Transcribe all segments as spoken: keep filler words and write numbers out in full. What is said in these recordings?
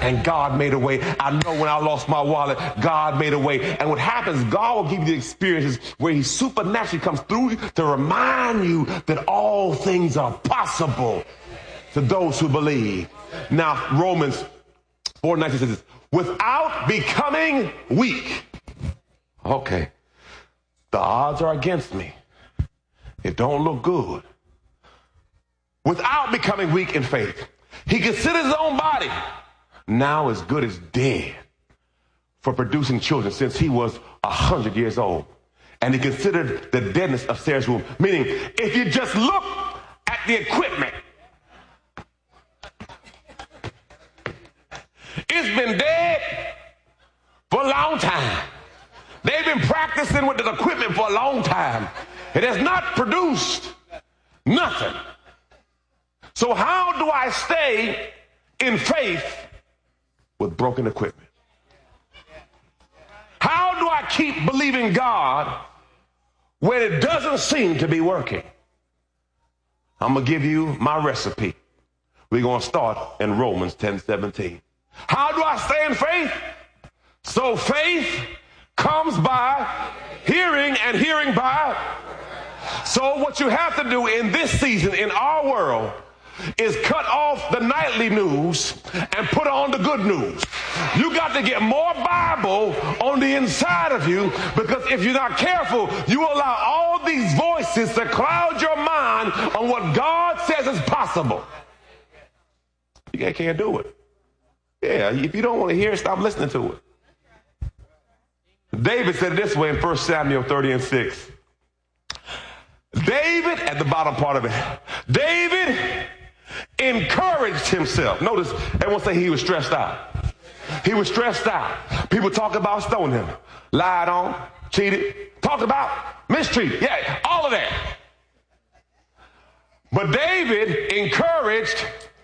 and God made a way. I know when I lost my wallet, God made a way. And what happens, God will give you the experiences where he supernaturally comes through to remind you that all things are possible to those who believe. Now, Romans four nineteen says this, without becoming weak. Okay. The odds are against me. It don't look good. Without becoming weak in faith. He considers his own body now as good as dead for producing children since he was a hundred years old. And he considered the deadness of Sarah's womb. Meaning, if you just look at the equipment, it's been dead for a long time. They've been practicing with the equipment for a long time. It has not produced nothing. So how do I stay in faith with broken equipment? How do I keep believing God when it doesn't seem to be working? I'm going to give you my recipe. We're going to start in Romans ten seventeen. How do I stay in faith? So faith comes by hearing, and hearing by. So what you have to do in this season in our world is cut off the nightly news and put on the good news. You got to get more Bible on the inside of you, because if you're not careful, you allow all these voices to cloud your mind on what God says is possible. You can't do it. Yeah, if you don't want to hear it, stop listening to it. David said it this way in First Samuel thirty and six. David, at the bottom part of it, David encouraged himself. Notice, everyone say he was stressed out. He was stressed out. People talk about stoning him, lied on, cheated, talked about, mistreated. Yeah, all of that. But David encouraged.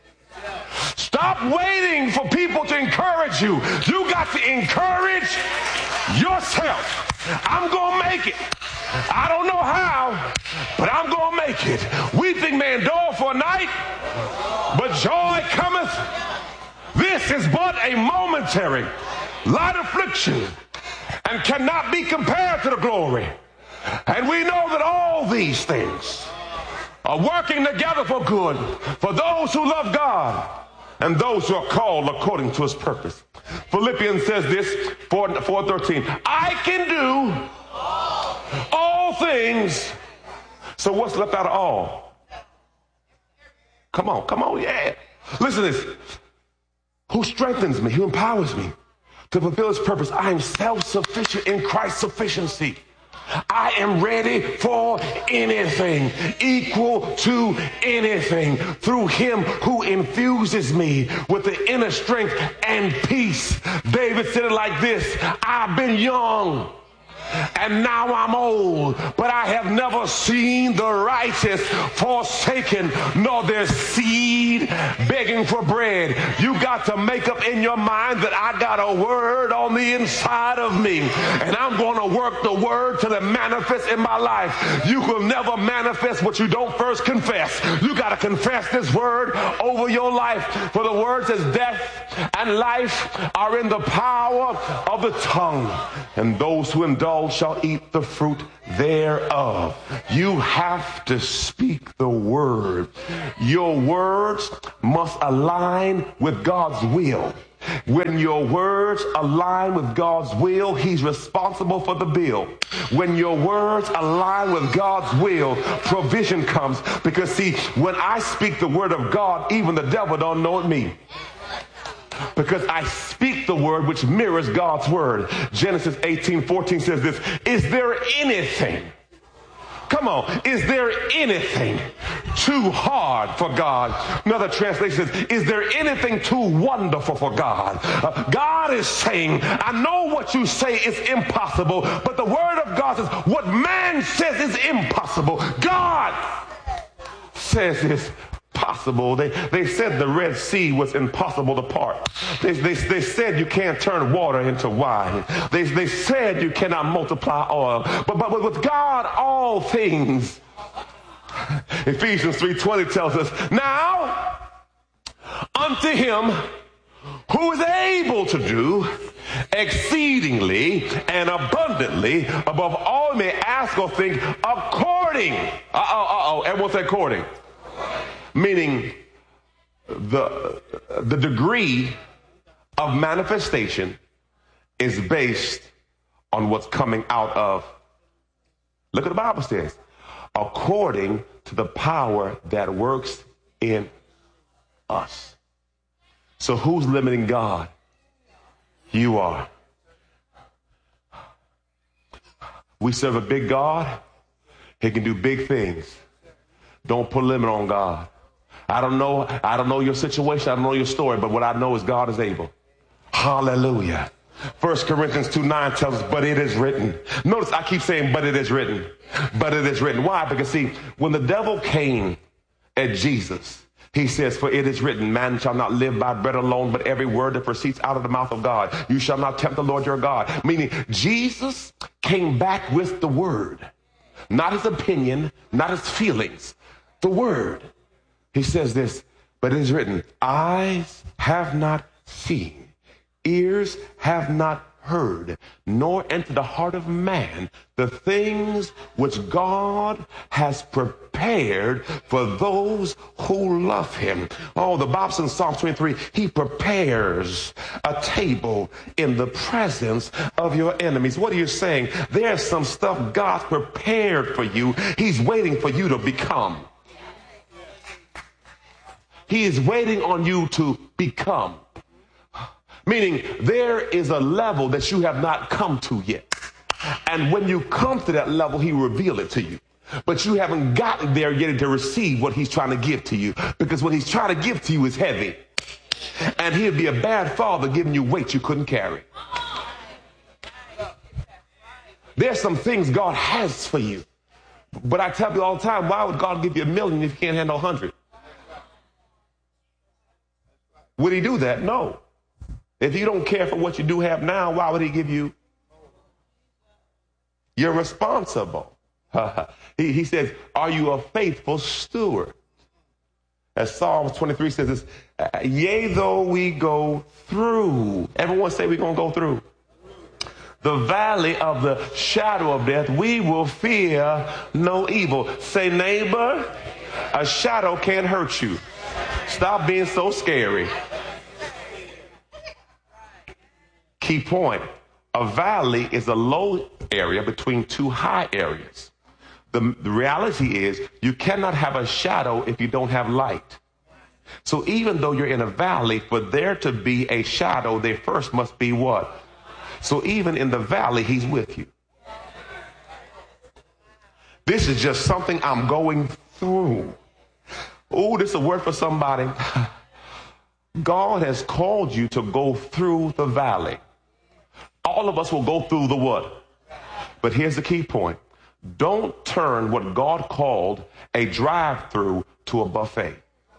Stop waiting for people to encourage you. You got to encourage yourself. I'm going to make it. I don't know how, but I'm going to make it. Weeping may endure for a night, but joy cometh. This is but a momentary light affliction and cannot be compared to the glory. And we know that all these things are working together for good for those who love God and those who are called according to his purpose. Philippians says this, four thirteen, I can do all things. So what's left out of all? Come on, come on, yeah. Listen to this. Who strengthens me, who empowers me to fulfill his purpose. I am self-sufficient in Christ's sufficiency. I am ready for anything, equal to anything, through him who infuses me with the inner strength and peace. David said it like this, I've been young and now I'm old, but I have never seen the righteous forsaken, nor their seed begging for bread. You got to make up in your mind that I got a word on the inside of me, and I'm going to work the word till it manifests in my life. You will never manifest what you don't first confess. You got to confess this word over your life, for the word says death and life are in the power of the tongue, and those who indulge shall eat the fruit thereof. You have to speak the word. Your words must align with God's will. When your words align with God's will, he's responsible for the bill. When your words align with God's will, provision comes. Because see, when I speak the word of God, even the devil don't know it me. Because I speak the word which mirrors God's word. Genesis eighteen fourteen says this, is there anything, come on, is there anything too hard for God? Another translation says, is there anything too wonderful for God? Uh, God is saying, I know what you say is impossible, but the word of God says, what man says is impossible, God says is possible. They, they said the Red Sea was impossible to part. They, they, they said you can't turn water into wine. They, they said you cannot multiply oil. But, but, but with God, all things. Ephesians three twenty tells us, now unto him who is able to do exceedingly and abundantly above all you may ask or think, according. Uh-oh, uh-oh. Everyone say according. Meaning the, the degree of manifestation is based on what's coming out of. Look at the Bible says, according to the power that works in us. So who's limiting God? You are. We serve a big God. He can do big things. Don't put a limit on God. I don't know. I don't know your situation. I don't know your story, but what I know is God is able. Hallelujah. First Corinthians two nine tells us, but it is written. Notice I keep saying, but it is written. But it is written. Why? Because see, when the devil came at Jesus, he says, for it is written, man shall not live by bread alone, but every word that proceeds out of the mouth of God. You shall not tempt the Lord your God. Meaning Jesus came back with the word, not his opinion, not his feelings, the word. He says this, but it is written, eyes have not seen, ears have not heard, nor entered the heart of man the things which God has prepared for those who love him. Oh, the Bible says in Psalm twenty-three, he prepares a table in the presence of your enemies. What are you saying? There's some stuff God's prepared for you. He's waiting for you to become. He is waiting on you to become. Meaning there is a level that you have not come to yet. And when you come to that level, he will reveal it to you. But you haven't gotten there yet to receive what he's trying to give to you. Because what he's trying to give to you is heavy. And he'd be a bad father giving you weight you couldn't carry. There's some things God has for you. But I tell you all the time, why would God give you a million if you can't handle a hundred? Would he do that? No. If you don't care for what you do have now, why would he give you? You're responsible. he, he says, are you a faithful steward? As Psalm twenty-three says this, yea, though we go through. Everyone say we're going to go through. The valley of the shadow of death, we will fear no evil. Say, neighbor, a shadow can't hurt you. Stop being so scary. Key point, a valley is a low area between two high areas. The, the reality is you cannot have a shadow if you don't have light. So even though you're in a valley, for there to be a shadow, there first must be what? So even in the valley, he's with you. This is just something I'm going through. Oh, this is a word for somebody. God has called you to go through the valley. All of us will go through the what? But here's the key point. Don't turn what God called a drive-through to a buffet.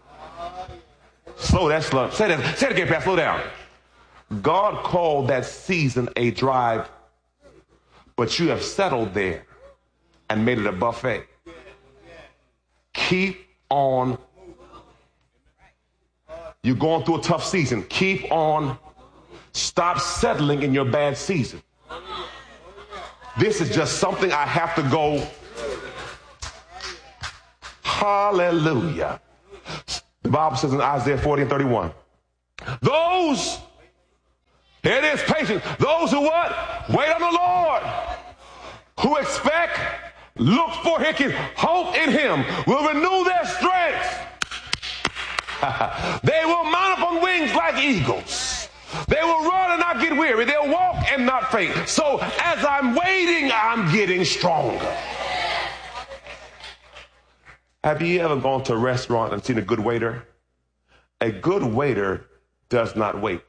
Slow that, slow. Say that, say it again, Pat, slow down. God called that season a drive, but you have settled there and made it a buffet. Keep on. You're going through a tough season. Keep on. Stop settling in your bad season. This is just something I have to go. Hallelujah. The Bible says in Isaiah forty and thirty-one, those, here it is, patience, those who what? Wait on the Lord, who expect, look for his hope in him, will renew their strength. They will mount up on wings like eagles. They will run and not get weary. They'll walk and not faint. So as I'm waiting, I'm getting stronger. Have you ever gone to a restaurant and seen a good waiter? A good waiter does not wait.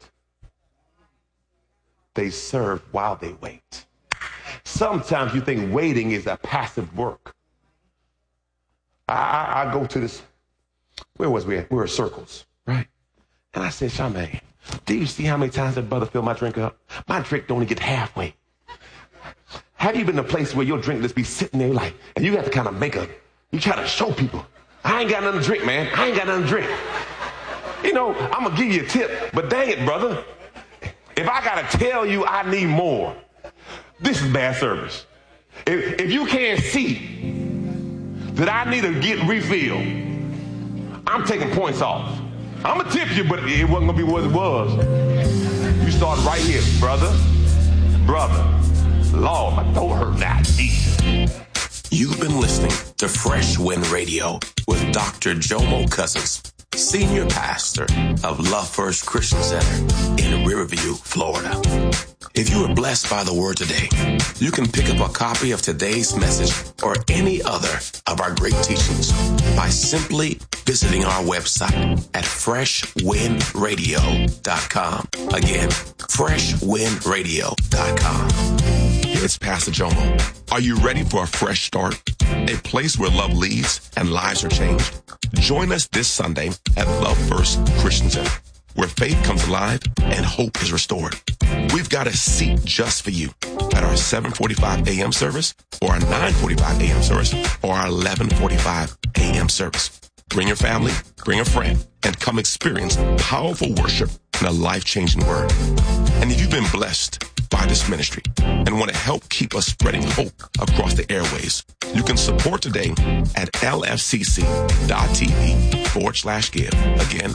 They serve while they wait. Sometimes you think waiting is a passive work. I, I, I go to this, where was we at? We were at Circles, right? And I said, Charmaine, do you see how many times that brother filled my drink up? My drink don't even get halfway. Have you been to a place where your drink just be sitting there like, and you have to kind of make a, you try to show people, I ain't got nothing to drink, man. I ain't got nothing to drink. You know, I'm going to give you a tip, but dang it, brother. If I got to tell you I need more, this is bad service. If, if you can't see that I need to get refilled, I'm taking points off. I'm going to tip you, but it wasn't going to be what it was. You started right here, brother, brother. Lord, my throat hurt now. Jesus. You've been listening to Fresh Wind Radio with Doctor Jomo Cousins, Senior Pastor of Love First Christian Center in Riverview, Florida. If you were blessed by the word today, you can pick up a copy of today's message or any other of our great teachings by simply visiting our website at fresh wind radio dot com. Again, fresh wind radio dot com. It's Pastor Jomo. Are you ready for a fresh start? A place where love leads and lives are changed? Join us this Sunday at Love First Christian Center, where faith comes alive and hope is restored. We've got a seat just for you at our seven forty-five a.m. service or our nine forty-five a.m. service or our eleven forty-five a.m. service. Bring your family, bring a friend, and come experience powerful worship and a life-changing word. And if you've been blessed by this ministry and want to help keep us spreading hope across the airways, you can support today at lfcc.tv forward slash give. Again,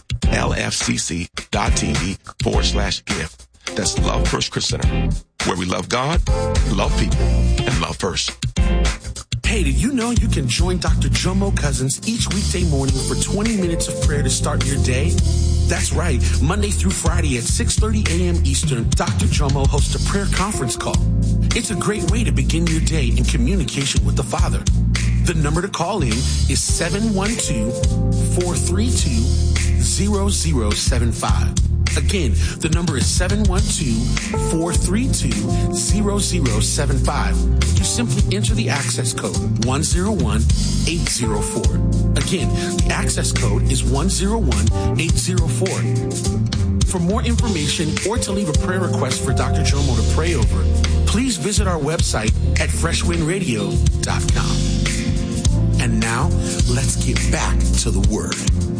lfcc.tv forward slash give. That's Love First Christian Center, where we love God, love people, and love first. Hey, did you know you can join Doctor Jomo Cousins each weekday morning for twenty minutes of prayer to start your day? That's right. Monday through Friday at six thirty a.m. Eastern, Doctor Jomo hosts a prayer conference call. It's a great way to begin your day in communication with the Father. The number to call in is seven one two, four three two, zero zero seven five. Again, the number is seven one two, four three two, zero zero seven five. You simply enter the access code one zero one eight zero four. Again, the access code is one zero one eight zero four. For more information or to leave a prayer request for Doctor Jomo to pray over, please visit our website at fresh wind radio dot com. And now, let's get back to the Word.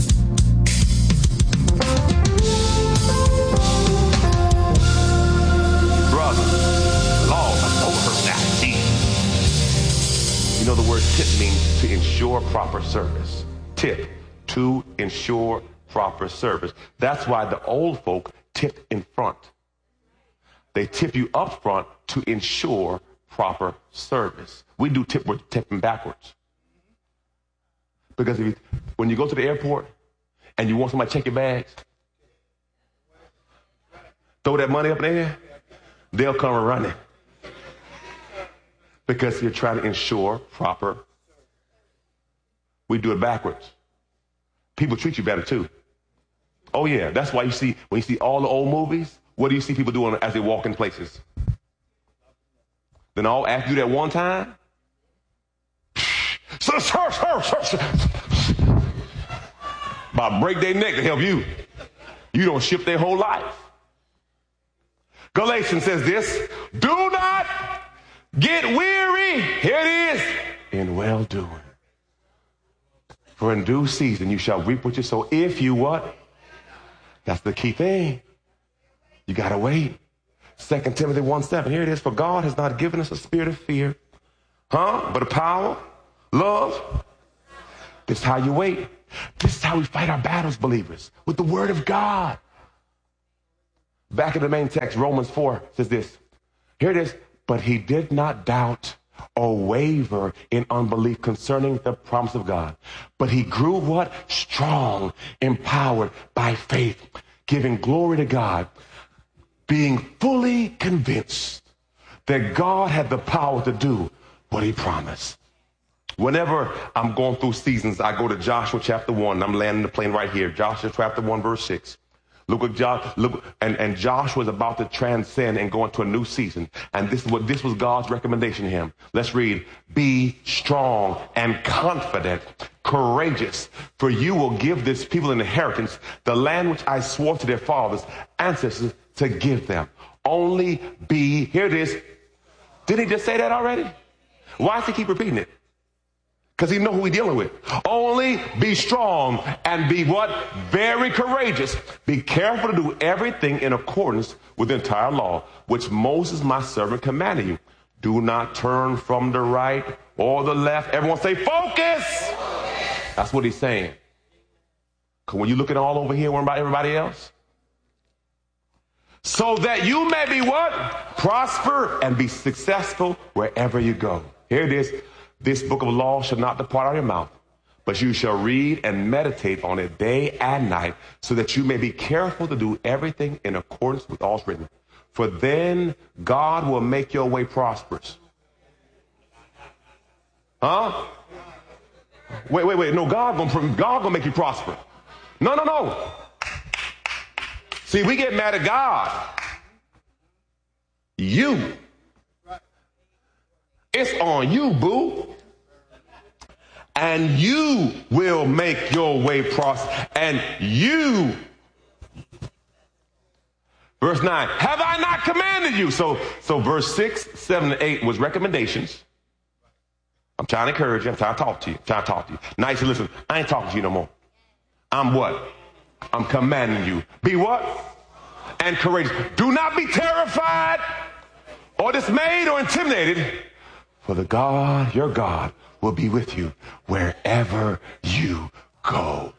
You know, the word tip means to ensure proper service. Tip, to ensure proper service. That's why the old folk tipped in front. They tip you up front to ensure proper service. We do tip, we're tipping backwards. Because if you, when you go to the airport and you want somebody to check your bags, throw that money up in the air, they'll come running. Because you're trying to ensure proper. We do it backwards. People treat you better too. Oh yeah, that's why you see, when you see all the old movies, what do you see people doing as they walk in places? Then all after you do that one time, sir, sir, sir, sir, sir. About break their neck to help you. You don't shift their whole life. Galatians says this, do not get weary, here it is, in well-doing. For in due season you shall reap what you sow. If you what? That's the key thing. You got to wait. Second Timothy one seven, here it is. For God has not given us a spirit of fear, huh? But a power, love. This is how you wait. This is how we fight our battles, believers, with the word of God. Back in the main text, Romans four says this. Here it is. But he did not doubt or waver in unbelief concerning the promise of God. But he grew what? Strong, empowered by faith, giving glory to God, being fully convinced that God had the power to do what he promised. Whenever I'm going through seasons, I go to Joshua chapter one. I'm landing the plane right here. Joshua chapter one, verse six. Look at Joshua, look, and, and Joshua is about to transcend and go into a new season. And this is what this was God's recommendation to him. Let's read. Be strong and confident, courageous, for you will give this people an inheritance, the land which I swore to their fathers, ancestors, to give them. Only be, here it is. Did he just say that already? Why does he keep repeating it? Because he knows who he's dealing with. Only be strong and be what? Very courageous. Be careful to do everything in accordance with the entire law, which Moses, my servant, commanded you. Do not turn from the right or the left. Everyone say, focus. That's what he's saying. Because when you look at all over here, what about everybody else? So that you may be what? Prosper and be successful wherever you go. Here it is. This book of law shall not depart out of your mouth, but you shall read and meditate on it day and night, so that you may be careful to do everything in accordance with all that's written. For then God will make your way prosperous. Huh? Wait, wait, wait. No, God gonna, God gonna make you prosper. No, no, no. See, we get mad at God. You. It's on you, boo. And you will make your way prosper. And you. Verse nine, have I not commanded you? So, so verse six, seven, and eight was recommendations. I'm trying to encourage you. I'm trying to talk to you. I'm trying to talk to you. Now you say, listen, I ain't talking to you no more. I'm what? I'm commanding you. Be what? And courageous. Do not be terrified or dismayed or intimidated, for the God, your God, will be with you wherever you go.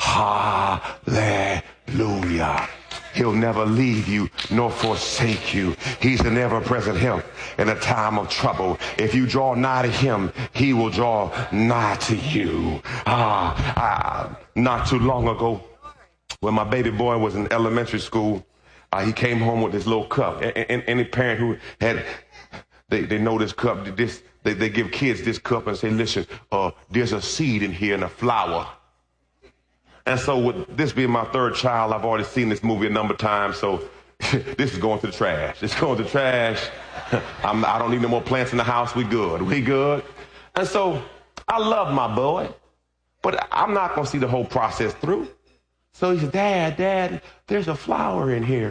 Hallelujah. He'll never leave you nor forsake you. He's an ever-present help in a time of trouble. If you draw nigh to him, he will draw nigh to you. Ah, ah, not too long ago, when my baby boy was in elementary school, uh, he came home with this little cup. And, and any parent who had, they, they know this cup, this, they, they give kids this cup and say, listen, uh, there's a seed in here and a flower. And so with this being my third child, I've already seen this movie a number of times, so this is going to the trash. It's going to the trash. I'm, I don't need no more plants in the house. We good. We good. And so I love my boy, but I'm not going to see the whole process through. So he said, Dad, Dad, there's a flower in here.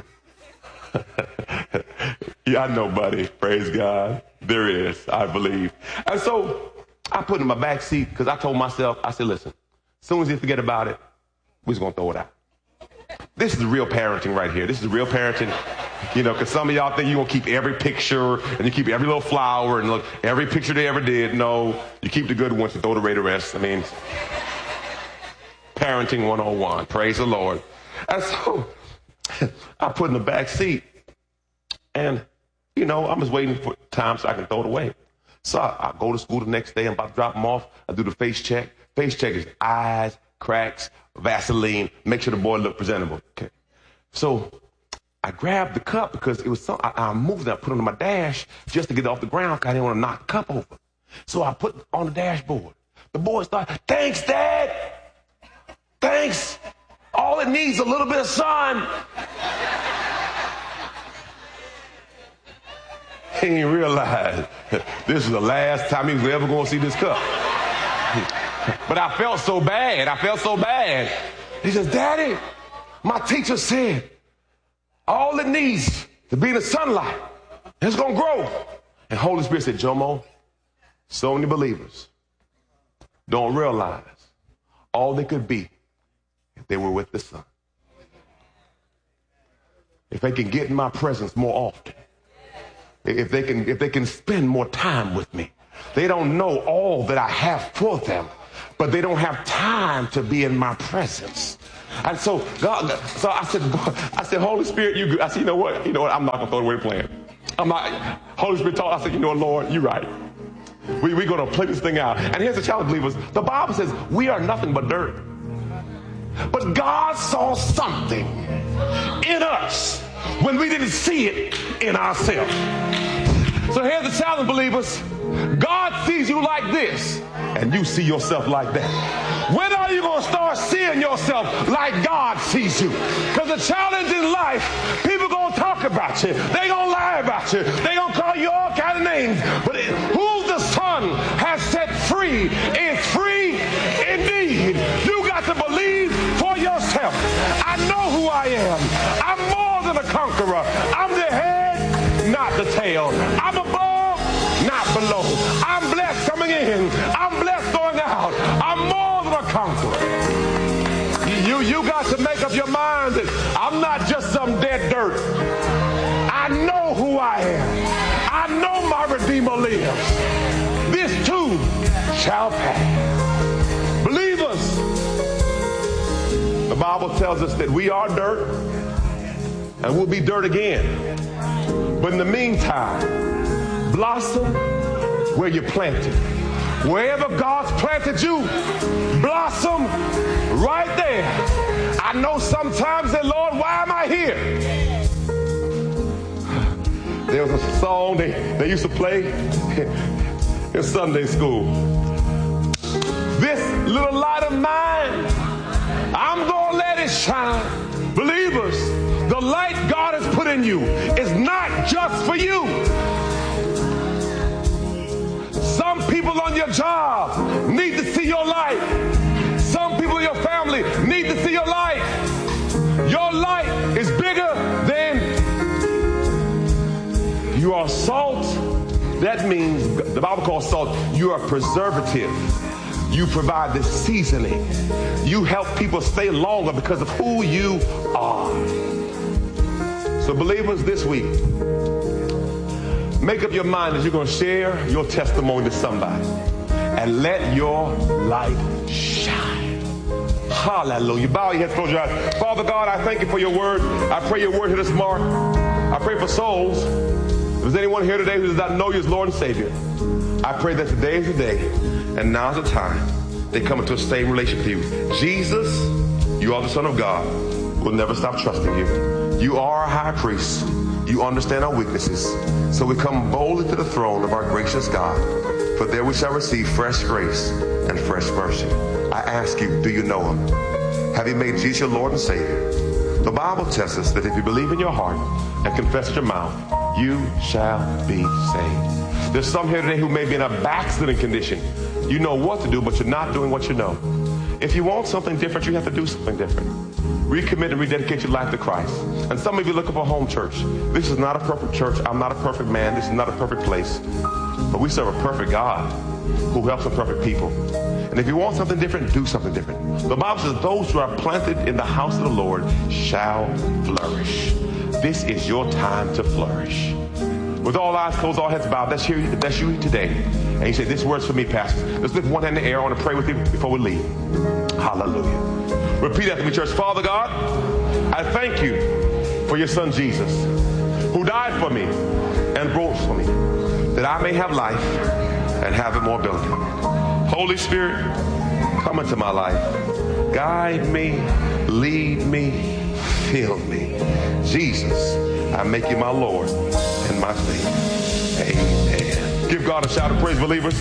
Yeah, I know, buddy. Praise God. There is, I believe. And so I put it in my back seat because I told myself, I said, listen, as soon as you forget about it, we're just going to throw it out. This is real parenting right here. This is real parenting, you know, because some of y'all think you're going to keep every picture and you keep every little flower and look, every picture they ever did. No, you keep the good ones and throw the right rest. I mean, parenting one oh one. Praise the Lord. And so I put in the back seat and, you know, I'm just waiting for time so I can throw it away. So I, I go to school the next day. I'm about to drop them off. I do the face check. Face check is eyes, cracks, Vaseline, make sure the boy look presentable. Okay. So I grabbed the cup because it was some, I, I moved it, I put it on my dash just to get it off the ground because I didn't want to knock the cup over. So I put it on the dashboard. The boy started, thanks, Dad. Thanks. All it needs is a little bit of sun. He didn't realize this was the last time he was ever going to see this cup. But I felt so bad. I felt so bad. He says, Daddy, my teacher said, all it needs to be in the sunlight, it's going to grow. And Holy Spirit said, Jomo, so many believers don't realize all they could be if they were with the sun. If they can get in my presence more often. If they can, if they can spend more time with me. They don't know all that I have for them, but they don't have time to be in my presence. And so God, so I said, I said, Holy Spirit, you good. I said, you know what? You know what? I'm not gonna throw away the plan. I'm not. Holy Spirit told. I said, you know what, Lord, you're right. We we're gonna play this thing out. And here's the challenge, believers. The Bible says we are nothing but dirt. But God saw something in us when we didn't see it in ourselves. So here's the challenge, believers. God sees you like this, and you see yourself like that. When are you going to start seeing yourself like God sees you? Because the challenge in life, people going to talk about you. They going to lie about you. They going to call you all kind of names. But it, who the Son has set free is free indeed. You got to believe for yourself. I know who I am. I'm more than a conqueror. I'm the head, not the tail. I'm above, not below. I'm blessed coming in. I'm blessed going conqueror. You, you got to make up your mind that I'm not just some dead dirt. I know who I am. I know my Redeemer lives. This too shall pass. Believers, the Bible tells us that we are dirt and we'll be dirt again. But in the meantime, blossom where you're planted. Wherever God's planted you, blossom right there. I know sometimes that, Lord, why am I here? There was a song they, they used to play in Sunday school. This little light of mine, I'm going to let it shine. Believers, the light God has put in you is not just for you. Some people on your job need to see your light. Some people in your family need to see your light. Your light is bigger than you are salt. That means, the Bible calls salt, you are preservative. You provide the seasoning. You help people stay longer because of who you are. So believers, this week, make up your mind that you're going to share your testimony to somebody and let your light shine. Hallelujah. Bow your head, close your eyes. Father God, I thank you for your word. I pray your word hit us, Mark. I pray for souls. If there's anyone here today who does not know you as Lord and Savior, I pray that today is the day and now's the time they come into a same relationship with you. Jesus, you are the Son of God. We'll never stop trusting you. You are our high priest. You understand our weaknesses. So we come boldly to the throne of our gracious God, for there we shall receive fresh grace and fresh mercy. I ask you, do you know him? Have you made Jesus your Lord and Savior? The Bible tells us that if you believe in your heart and confess with your mouth, you shall be saved. There's some here today who may be in a backsliding condition. You know what to do, but you're not doing what you know. If you want something different, you have to do something different. Recommit and rededicate your life to Christ. And some of you looking for a home church. This is not a perfect church. I'm not a perfect man. This is not a perfect place. But we serve a perfect God who helps imperfect people. And if you want something different, do something different. The Bible says those who are planted in the house of the Lord shall flourish. This is your time to flourish. With all eyes closed, all heads bowed, that's you, that's you today. And you say, this word's for me, Pastor. Let's lift one hand in the air. I want to pray with you before we leave. Hallelujah. Repeat after me, church. Father God, I thank you for your son Jesus, who died for me and rose for me, that I may have life and have it more abundantly. Holy Spirit, come into my life. Guide me, lead me, fill me. Jesus, I make you my Lord and my Savior. Amen. Give God a shout of praise, believers.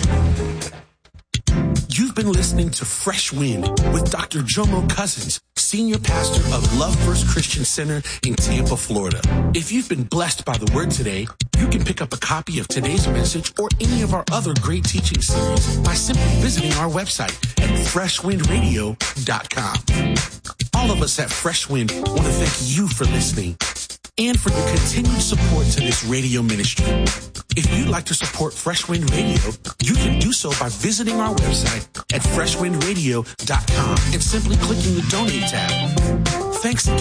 You've been listening to Fresh Wind with Doctor Jomo Cousins, Senior Pastor of Love First Christian Center in Tampa, Florida. If you've been blessed by the word today, you can pick up a copy of today's message or any of our other great teaching series by simply visiting our website at fresh wind radio dot com. All of us at Fresh Wind want to thank you for listening and for your continued support to this radio ministry. If you'd like to support Fresh Wind Radio, you can do so by visiting our website at fresh wind radio dot com and simply clicking the donate tab. Thanks again.